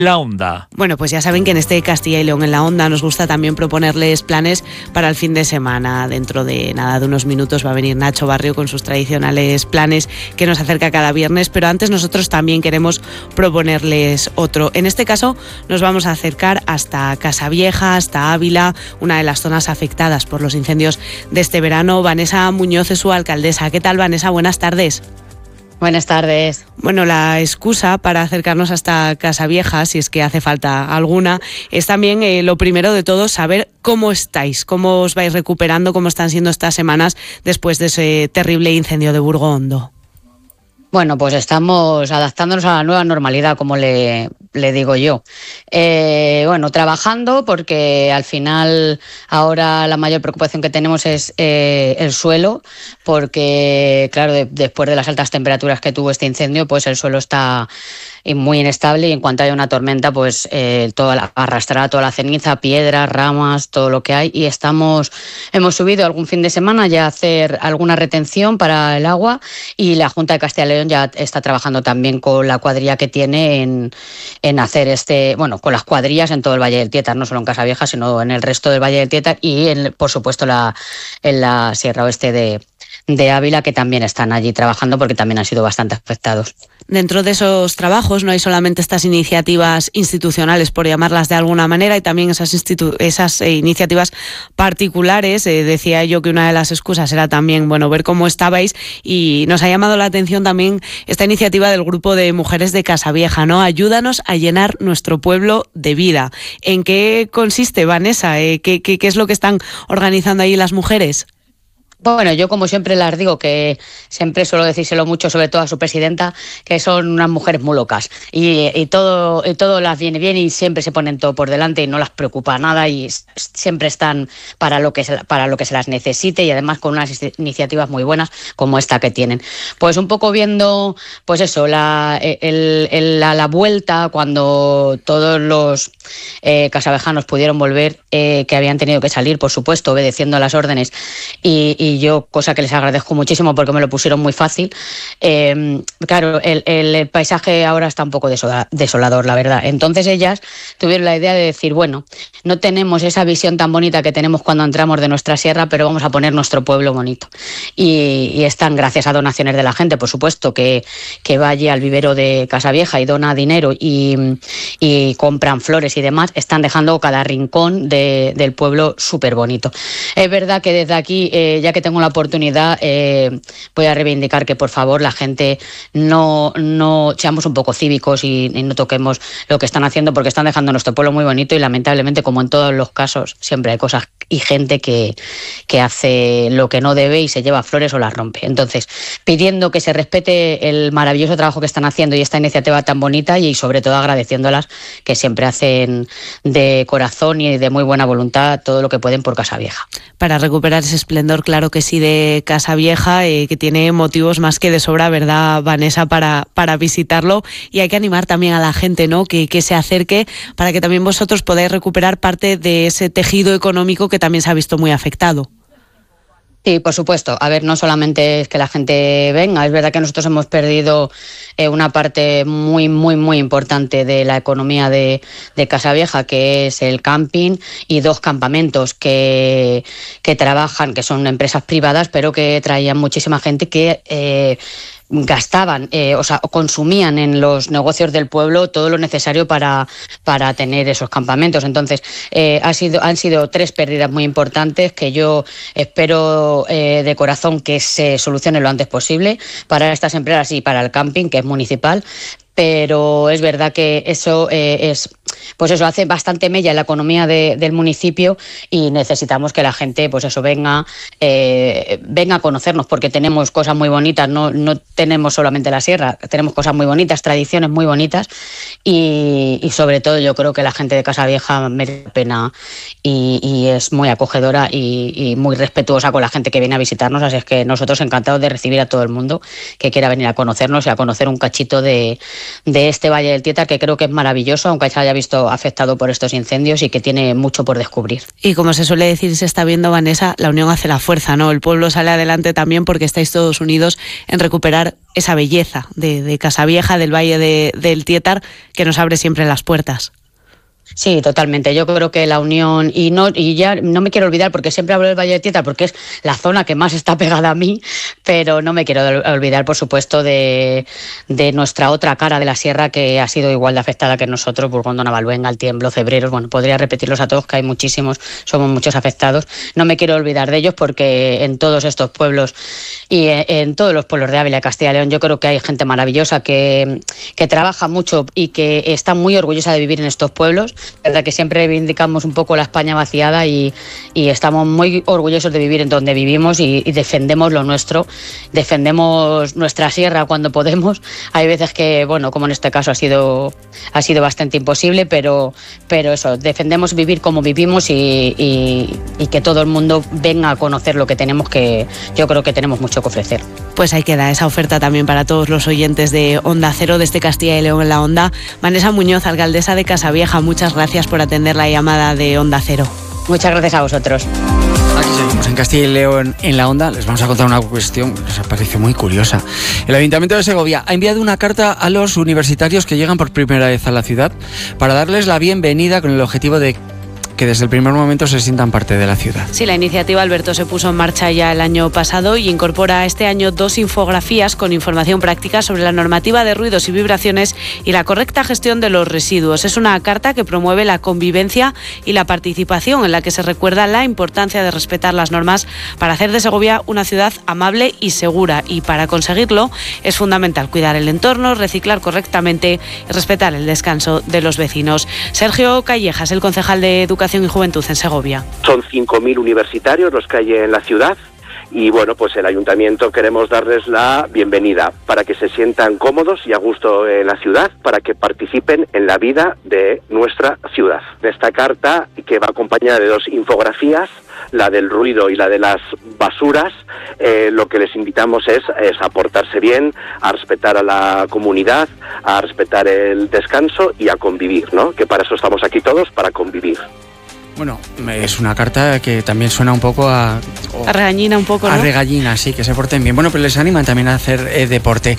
La Onda. Bueno, pues ya saben que en este Castilla y León en la Onda nos gusta también proponerles planes para el fin de semana. Dentro de nada, de unos minutos va a venir Nacho Barrio con sus tradicionales planes que nos acerca cada viernes, pero antes nosotros también queremos proponerles otro. En este caso nos vamos a acercar hasta Casavieja, hasta Ávila, una de las zonas afectadas por los incendios de este verano. Vanessa Muñoz es su alcaldesa. ¿Qué tal, Vanessa? Buenas tardes. Buenas tardes. Bueno, la excusa para acercarnos hasta Casavieja, si es que hace falta alguna, es también lo primero de todo saber cómo estáis, cómo os vais recuperando, cómo están siendo estas semanas después de ese terrible incendio de Burgo Hondo. Bueno, pues estamos adaptándonos a la nueva normalidad, como le digo yo. Bueno, trabajando porque al final ahora la mayor preocupación que tenemos es el suelo, porque claro, después de las altas temperaturas que tuvo este incendio, pues el suelo está muy inestable y en cuanto haya una tormenta, pues arrastrará toda la ceniza, piedras, ramas, todo lo que hay. Y hemos subido algún fin de semana ya a hacer alguna retención para el agua, y la Junta de Castilla y León ya está trabajando también con la cuadrilla que tiene en hacer con las cuadrillas en todo el Valle del Tietar, no solo en Casavieja, sino en el resto del Valle del Tietar y por supuesto en la Sierra Oeste de Ávila, que también están allí trabajando porque también han sido bastante afectados. Dentro de esos trabajos no hay solamente estas iniciativas institucionales, por llamarlas de alguna manera, y también esas iniciativas particulares. Decía yo que una de las excusas era también ver cómo estabais, y nos ha llamado la atención también esta iniciativa del grupo de mujeres de Casavieja, ¿no? Ayúdanos a llenar nuestro pueblo de vida. ¿En qué consiste, Vanessa? ¿Qué es lo que están organizando ahí las mujeres? Bueno, yo como siempre las digo, que siempre suelo decírselo mucho, sobre todo a su presidenta, que son unas mujeres muy locas y todo las viene bien y siempre se ponen todo por delante y no las preocupa nada y siempre están para lo que se las necesite, y además con unas iniciativas muy buenas como esta que tienen. Pues un poco viendo, pues eso, la vuelta cuando todos los casavejanos pudieron volver, que habían tenido que salir, por supuesto, obedeciendo a las órdenes, y yo, cosa que les agradezco muchísimo porque me lo pusieron muy fácil. Claro, el paisaje ahora está un poco desolador, la verdad. Entonces ellas tuvieron la idea de decir, bueno, no tenemos esa visión tan bonita que tenemos cuando entramos de nuestra sierra, pero vamos a poner nuestro pueblo bonito. Y están, gracias a donaciones de la gente, por supuesto, que va allí al vivero de Casavieja y dona dinero y compran flores y demás, están dejando cada rincón del pueblo súper bonito. Es verdad que desde aquí, ya que tengo la oportunidad, voy a reivindicar que por favor la gente no seamos un poco cívicos y no toquemos lo que están haciendo, porque están dejando nuestro pueblo muy bonito, y lamentablemente, como en todos los casos, siempre hay cosas y gente que hace lo que no debe y se lleva flores o las rompe. Entonces, pidiendo que se respete el maravilloso trabajo que están haciendo y esta iniciativa tan bonita, y sobre todo agradeciéndolas, que siempre hacen de corazón y de muy buena voluntad todo lo que pueden por Casavieja. Para recuperar ese esplendor, claro que sí, de Casavieja, que tiene motivos más que de sobra, ¿verdad, Vanessa?, para visitarlo, y hay que animar también a la gente, ¿no?, que se acerque, para que también vosotros podáis recuperar parte de ese tejido económico que también se ha visto muy afectado. Sí, por supuesto. A ver, no solamente es que la gente venga, es verdad que nosotros hemos perdido una parte muy, muy, muy importante de la economía de Casavieja, que es el camping y 2 campamentos que trabajan, que son empresas privadas, pero que traían muchísima gente que gastaban, consumían en los negocios del pueblo todo lo necesario para tener esos campamentos. Entonces, han sido 3 pérdidas muy importantes que yo espero de corazón que se solucione lo antes posible para estas empresas y para el camping, que es municipal. Pero es verdad que eso hace bastante mella en la economía del municipio, y necesitamos que la gente venga a conocernos, porque tenemos cosas muy bonitas, no tenemos solamente la sierra, tenemos cosas muy bonitas, tradiciones muy bonitas, y sobre todo yo creo que la gente de Casavieja merece la pena y es muy acogedora y muy respetuosa con la gente que viene a visitarnos, así es que nosotros encantados de recibir a todo el mundo que quiera venir a conocernos y a conocer un cachito de este Valle del Tietar, que creo que es maravilloso, aunque se haya visto visto afectado por estos incendios y que tiene mucho por descubrir. Y como se suele decir, se está viendo, Vanessa, la unión hace la fuerza, ¿no? El pueblo sale adelante también porque estáis todos unidos en recuperar esa belleza de Casavieja, del Valle del Tietar, que nos abre siempre las puertas. Sí, totalmente. Yo creo que la unión, y ya no me quiero olvidar, porque siempre hablo del Valle de Tietar porque es la zona que más está pegada a mí, pero no me quiero olvidar, por supuesto, de nuestra otra cara de la sierra, que ha sido igual de afectada que nosotros: Burgondo, Navalluenga, El Tiemblo, Cebreros. Bueno, podría repetirlos a todos, que hay muchísimos, somos muchos afectados. No me quiero olvidar de ellos, porque en todos estos pueblos y en todos los pueblos de Ávila y Castilla y León, yo creo que hay gente maravillosa que trabaja mucho y que está muy orgullosa de vivir en estos pueblos. Verdad que siempre reivindicamos un poco la España vaciada y estamos muy orgullosos de vivir en donde vivimos y defendemos lo nuestro, defendemos nuestra sierra cuando podemos. Hay veces que, bueno, como en este caso ha sido bastante imposible, pero eso, defendemos vivir como vivimos y que todo el mundo venga a conocer lo que tenemos, que yo creo que tenemos mucho que ofrecer. Pues ahí queda esa oferta también para todos los oyentes de Onda Cero, desde Castilla y León en la Onda. Vanessa Muñoz, alcaldesa de Casavieja, muchas gracias por atender la llamada de Onda Cero. Muchas gracias a vosotros. Aquí seguimos en Castilla y León en la Onda. Les vamos a contar una cuestión que nos parece muy curiosa. El Ayuntamiento de Segovia ha enviado una carta a los universitarios que llegan por primera vez a la ciudad para darles la bienvenida, con el objetivo de que desde el primer momento se sientan parte de la ciudad. Sí, la iniciativa, Alberto, se puso en marcha ya el año pasado y incorpora este año 2 infografías con información práctica sobre la normativa de ruidos y vibraciones y la correcta gestión de los residuos. Es una carta que promueve la convivencia y la participación, en la que se recuerda la importancia de respetar las normas para hacer de Segovia una ciudad amable y segura. Y para conseguirlo es fundamental cuidar el entorno, reciclar correctamente y respetar el descanso de los vecinos. Sergio Callejas, el concejal de Educación y Juventud en Segovia. Son 5.000 universitarios los que hay en la ciudad y bueno, pues el ayuntamiento queremos darles la bienvenida para que se sientan cómodos y a gusto en la ciudad, para que participen en la vida de nuestra ciudad. Esta carta, que va acompañada de 2 infografías, la del ruido y la de las basuras, lo que les invitamos es a portarse bien, a respetar a la comunidad, a respetar el descanso y a convivir, ¿no? Que para eso estamos aquí todos, para convivir. Bueno, es una carta que también suena un poco a regañina un poco, ¿no? A regañina, sí, que se porten bien. Bueno, pero les animan también a hacer deporte.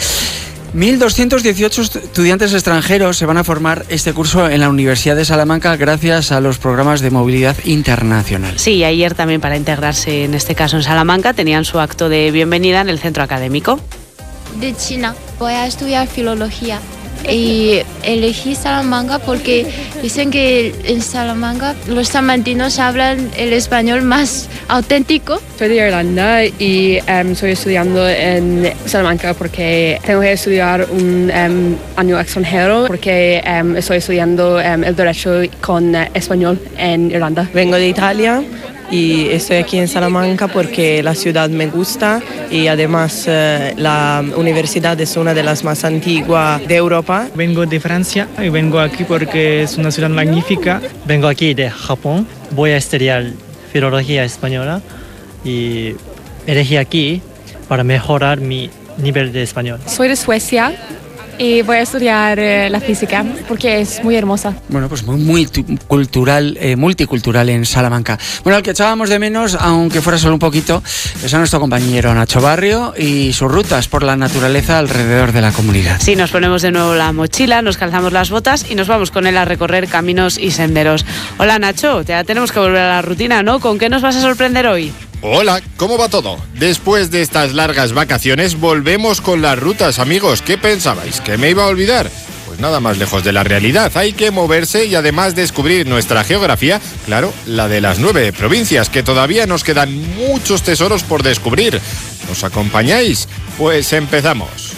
1.218 estudiantes extranjeros se van a formar este curso en la Universidad de Salamanca gracias a los programas de movilidad internacional. Sí, ayer también, para integrarse en este caso en Salamanca, tenían su acto de bienvenida en el centro académico. De China, voy a estudiar filología. Y elegí Salamanca porque dicen que en Salamanca los salmantinos hablan el español más auténtico. Soy de Irlanda y estoy estudiando en Salamanca porque tengo que estudiar un año extranjero porque estoy estudiando el derecho con español en Irlanda. Vengo de Italia y estoy aquí en Salamanca porque la ciudad me gusta y además la universidad es una de las más antiguas de Europa. Vengo de Francia y vengo aquí porque es una ciudad magnífica. Vengo aquí de Japón, voy a estudiar filología española y elegí aquí para mejorar mi nivel de español. Soy de Suecia y voy a estudiar la física porque es muy hermosa. Bueno, pues muy multicultural en Salamanca. Bueno, al que echábamos de menos, aunque fuera solo un poquito, es a nuestro compañero Nacho Barrio y sus rutas por la naturaleza alrededor de la comunidad. Sí, nos ponemos de nuevo la mochila, nos calzamos las botas y nos vamos con él a recorrer caminos y senderos. Hola Nacho, ya tenemos que volver a la rutina, ¿no? ¿Con qué nos vas a sorprender hoy? Hola, ¿cómo va todo? Después de estas largas vacaciones volvemos con las rutas, amigos. ¿Qué pensabais? ¿Que me iba a olvidar? Pues nada más lejos de la realidad. Hay que moverse y además descubrir nuestra geografía, claro, la de las 9 provincias, que todavía nos quedan muchos tesoros por descubrir. ¿Nos acompañáis? Pues empezamos.